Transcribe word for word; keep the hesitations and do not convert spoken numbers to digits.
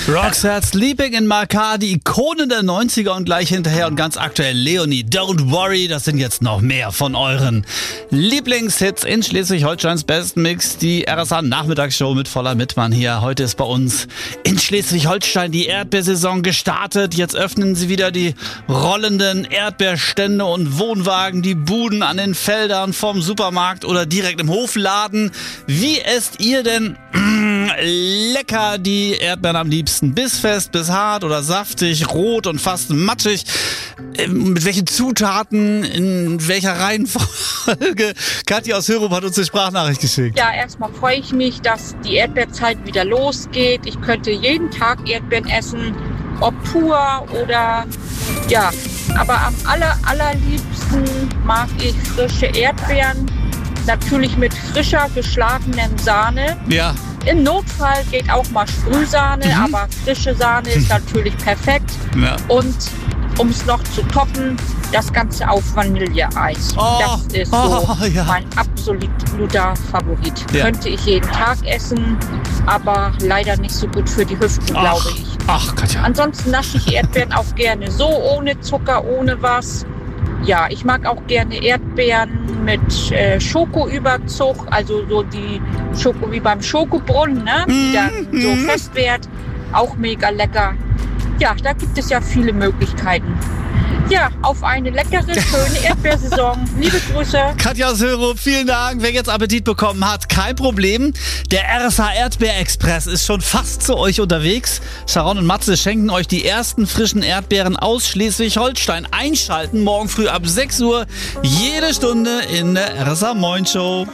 Roxette, Sleeping in My Car, die Ikonen der neunziger und gleich hinterher und ganz aktuell Leonie, Don't Worry, das sind jetzt noch mehr von euren Lieblingshits in Schleswig-Holsteins besten Mix, die R S A-Nachmittagsshow mit voller Mittmann hier. Heute ist bei uns in Schleswig-Holstein die Erdbeersaison gestartet. Jetzt öffnen sie wieder die rollenden Erdbeerstände und Wohnwagen, die Buden an den Feldern vom Supermarkt oder direkt im Hofladen. Wie esst ihr denn lecker die Erdbeeren am liebsten? Bissfest, bisshart oder saftig, rot und fast matschig? Mit welchen Zutaten, in welcher Reihenfolge? Katja aus Hörup hat uns eine Sprachnachricht geschickt. Ja, erstmal freue ich mich, dass die Erdbeerzeit wieder losgeht. Ich könnte jeden Tag Erdbeeren essen, ob pur oder ja. Aber am aller, allerliebsten mag ich frische Erdbeeren. Natürlich mit frischer, geschlagenem Sahne. Ja. Im Notfall geht auch mal Sprühsahne, mhm. aber frische Sahne ist natürlich perfekt. Ja. Und um es noch zu toppen, das Ganze auf Vanilleeis. Oh, das ist oh, so ja. mein absoluter Favorit. Ja. Könnte ich jeden Tag essen, aber leider nicht so gut für die Hüften, glaube ich. Ach, Katja. Ansonsten nasche ich Erdbeeren auch gerne so, ohne Zucker, ohne was. Ja, ich mag auch gerne Erdbeeren mit äh, Schokoüberzug, also so die Schoko wie beim Schokobrunnen, ne? die dann mm, so mm. fest wird. Auch mega lecker. Ja, da gibt es ja viele Möglichkeiten. Ja, auf eine leckere, schöne Erdbeersaison. Liebe Grüße. Katja aus Hörup, vielen Dank. Wer jetzt Appetit bekommen hat, kein Problem. Der R S H Erdbeerexpress ist schon fast zu euch unterwegs. Sharon und Matze schenken euch die ersten frischen Erdbeeren aus Schleswig-Holstein. Einschalten morgen früh ab sechs Uhr, jede Stunde in der R S H Moin Show.